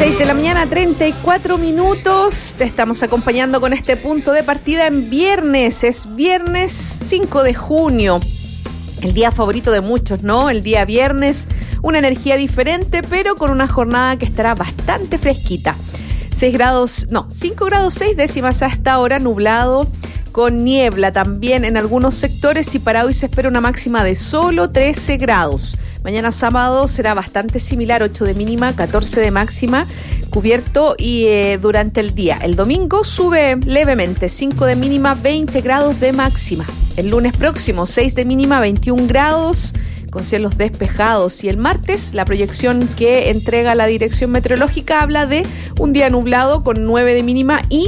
6 de la mañana, 34 minutos. Te estamos acompañando con este punto de partida en viernes. Es viernes 5 de junio. El día favorito de muchos, ¿no? El día viernes, una energía diferente, pero con una jornada que estará bastante fresquita. 5 grados 6 décimas hasta ahora, nublado, con niebla también en algunos sectores, y para hoy se espera una máxima de solo 13 grados. Mañana sábado será bastante similar, 8 de mínima, 14 de máxima, cubierto y durante el día. El domingo sube levemente, 5 de mínima, 20 grados de máxima. El lunes próximo, 6 de mínima, 21 grados, con cielos despejados. Y el martes, la proyección que entrega la Dirección Meteorológica habla de un día nublado con 9 de mínima y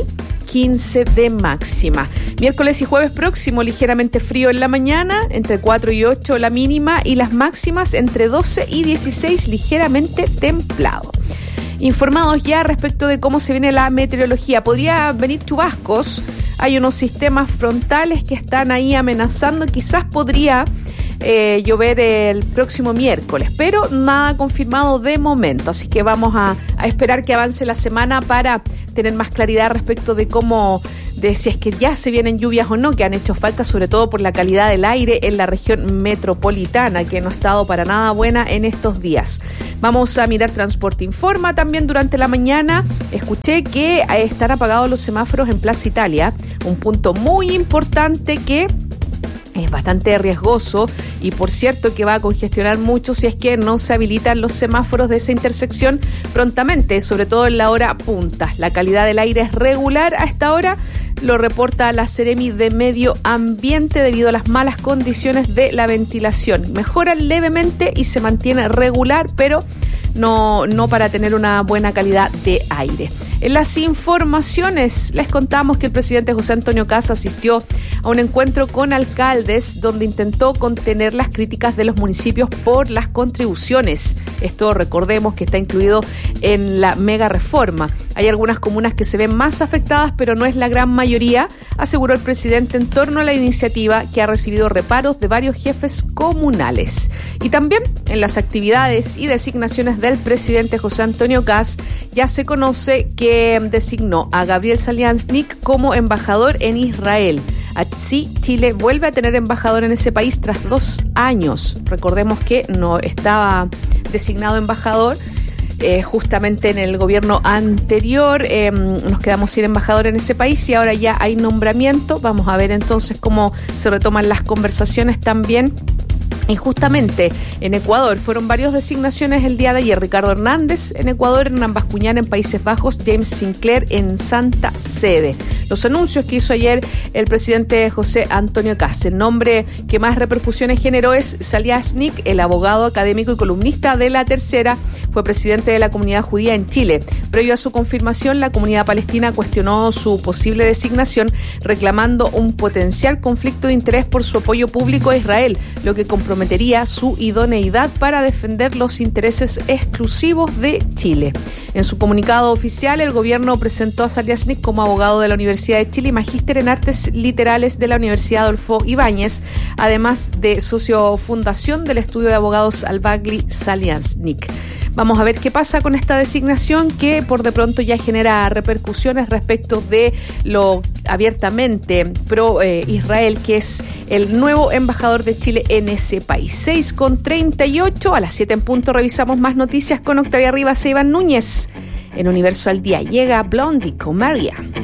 15 de máxima. Miércoles y jueves próximo, ligeramente frío en la mañana, entre 4 y 8 la mínima, y las máximas entre 12 y 16, ligeramente templado. Informados ya respecto de cómo se viene la meteorología. Podría venir chubascos, hay unos sistemas frontales que están ahí amenazando, quizás podría llover el próximo miércoles, pero nada confirmado de momento, así que vamos a esperar que avance la semana para tener más claridad respecto de si es que ya se vienen lluvias o no, que han hecho falta, sobre todo por la calidad del aire en la región metropolitana, que no ha estado para nada buena en estos días. Vamos a mirar Transporte Informa también durante la mañana. Escuché que están apagados los semáforos en Plaza Italia, un punto muy importante que es bastante riesgoso y, por cierto, que va a congestionar mucho si es que no se habilitan los semáforos de esa intersección prontamente, sobre todo en la hora punta. La calidad del aire es regular a esta hora, lo reporta la Seremi de Medio Ambiente debido a las malas condiciones de la ventilación. Mejora levemente y se mantiene regular, pero no para tener una buena calidad de aire. En las informaciones les contamos que el presidente José Antonio Kast asistió a un encuentro con alcaldes donde intentó contener las críticas de los municipios por las contribuciones. Esto, recordemos, que está incluido en la mega reforma. Hay algunas comunas que se ven más afectadas, pero no es la gran mayoría, aseguró el presidente en torno a la iniciativa, que ha recibido reparos de varios jefes comunales. Y también en las actividades y designaciones del presidente José Antonio Kast, ya se conoce que designó a Gabriel Saliasnik como embajador en Israel. Así, Chile vuelve a tener embajador en ese país tras 2 años. Recordemos que no estaba designado embajador justamente en el gobierno anterior. Nos quedamos sin embajador en ese país y ahora ya hay nombramiento. Vamos a ver entonces cómo se retoman las conversaciones también. Y justamente en Ecuador fueron varias designaciones el día de ayer. Ricardo Hernández en Ecuador, Hernán Bascuñán en Países Bajos, James Sinclair en Santa Sede. Los anuncios que hizo ayer el presidente José Antonio Kast. El nombre que más repercusiones generó es Saliasnik, el abogado académico y columnista de La Tercera. Fue presidente de la comunidad judía en Chile. Previo a su confirmación, la comunidad palestina cuestionó su posible designación, reclamando un potencial conflicto de interés por su apoyo público a Israel, lo que comprometería su idoneidad para defender los intereses exclusivos de Chile. En su comunicado oficial, el gobierno presentó a Saliasnik como abogado de la Universidad de Chile y magíster en artes literales de la Universidad Adolfo Ibáñez, además de socio fundación del estudio de abogados Al-Bagli Saliasnik. Vamos a ver qué pasa con esta designación, que por de pronto ya genera repercusiones respecto de lo abiertamente pro-Israel, que es el nuevo embajador de Chile en ese país. 6:38, a las 7 en punto revisamos más noticias con Octavia Rivas e Iván Núñez. En Universo al Día llega Blondie con María.